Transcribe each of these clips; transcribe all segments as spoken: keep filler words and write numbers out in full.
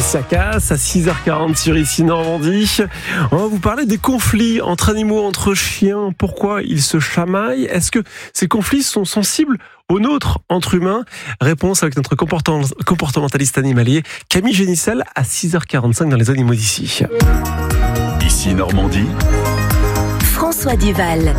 Ça casse à six heures quarante sur Ici Normandie. On va vous parler des conflits entre animaux, entre chiens. Pourquoi ils se chamaillent? Est-ce que ces conflits sont sensibles aux nôtres entre humains? Réponse avec notre comportementaliste animalier Camille Génissel à six heures quarante-cinq dans Les Animaux d'ici. Ici Normandie, François Duval.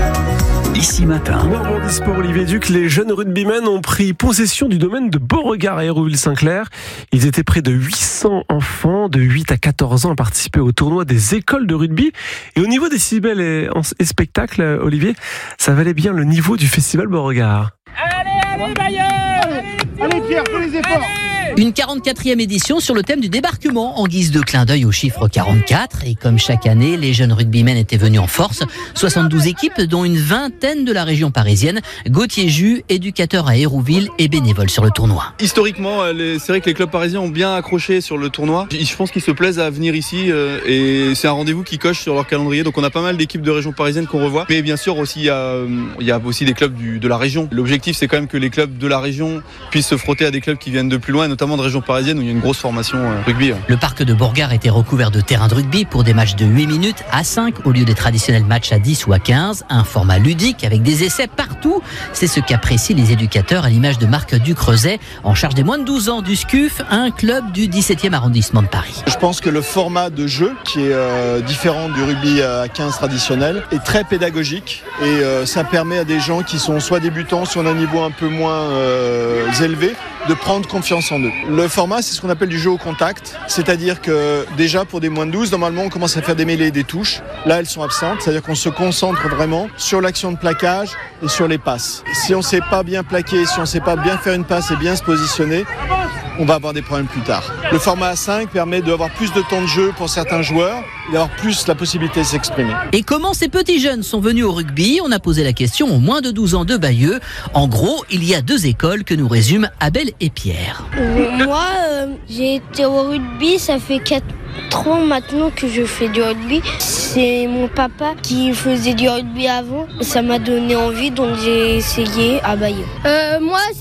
Ici Matin. Normandie Sport, Olivier Duc, les jeunes rugbymen ont pris possession du domaine de Beauregard à Hérouville-Saint-Clair. Ils étaient près de huit cents enfants de huit à quatorze ans à participer au tournoi des écoles de rugby. Et au niveau des décibels et, et spectacles, Olivier, ça valait bien le niveau du festival Beauregard. Allez, allez, Bayeux! Allez, Pierre, fais les efforts! Une quarante-quatrième édition sur le thème du débarquement en guise de clin d'œil au chiffre quarante-quatre. Et comme chaque année, les jeunes rugbymen étaient venus en force. soixante-douze équipes, dont une vingtaine de la région parisienne. Gauthier Jus, éducateur à Hérouville et bénévole sur le tournoi. Historiquement, c'est vrai que les clubs parisiens ont bien accroché sur le tournoi. Je pense qu'ils se plaisent à venir ici et c'est un rendez-vous qui coche sur leur calendrier. Donc on a pas mal d'équipes de région parisienne qu'on revoit. Mais bien sûr, aussi, il y a, il y a aussi des clubs du, de la région. L'objectif, c'est quand même que les clubs de la région puissent se frotter à des clubs qui viennent de plus loin, notamment de région parisienne où il y a une grosse formation euh, rugby. Le parc de Beauregard était recouvert de terrains de rugby pour des matchs de huit minutes à cinq au lieu des traditionnels matchs à dix ou à quinze. Un format ludique avec des essais partout. C'est ce qu'apprécient les éducateurs à l'image de Marc Ducreuset, en charge des moins de douze ans du S C U F, un club du dix-septième arrondissement de Paris. Je pense que le format de jeu, qui est euh, différent du rugby à quinze traditionnel, est très pédagogique et euh, ça permet à des gens qui sont soit débutants, soit d'un niveau un peu moins euh, élevé, de prendre confiance en eux. Le format, c'est ce qu'on appelle du jeu au contact, c'est-à-dire que déjà pour des moins de douze, normalement on commence à faire des mêlées et des touches. Là, elles sont absentes, c'est-à-dire qu'on se concentre vraiment sur l'action de plaquage et sur les passes. Si on ne sait pas bien plaquer, si on ne sait pas bien faire une passe et bien se positionner, on va avoir des problèmes plus tard. Le format A cinq permet d'avoir plus de temps de jeu pour certains joueurs et d'avoir plus la possibilité de s'exprimer. Et comment ces petits jeunes sont venus au rugby? On a posé la question aux moins de douze ans de Bayeux. En gros, il y a deux écoles que nous résument Abel et Pierre. Moi, euh, j'ai été au rugby, ça fait quatre ans maintenant que je fais du rugby. C'est mon papa qui faisait du rugby avant. Ça m'a donné envie, donc j'ai essayé à Bayeux. Euh, moi,